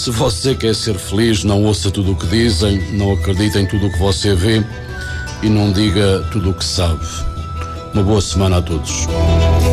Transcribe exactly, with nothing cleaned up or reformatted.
Se você quer ser feliz, não ouça tudo o que dizem, não acredite em tudo o que você vê e não diga tudo o que sabe. Uma boa semana a todos.